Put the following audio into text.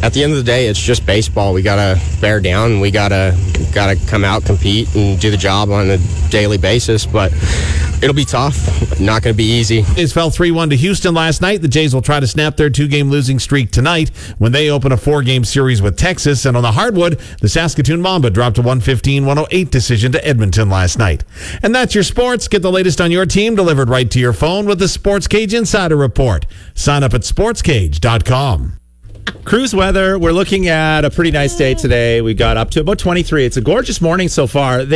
at the end of the day, it's just baseball. We got to bear down. We got to come out, compete, and do the job on a daily basis. But it'll be tough. Not going to be easy. Jays fell 3-1 to Houston last night. The Jays will try to snap their 2-game losing streak tonight when they open a 4-game series with Texas. And on the hardwood, the Saskatoon Mamba dropped a 115-108 decision to Edmonton last night. And that's your sports. Get the latest on your team delivered right to your phone with the Sports Cage Insider Report. Sign up at sportscage.com. Cruise weather, we're looking at a pretty nice day today. We got up to about 23. It's a gorgeous morning so far.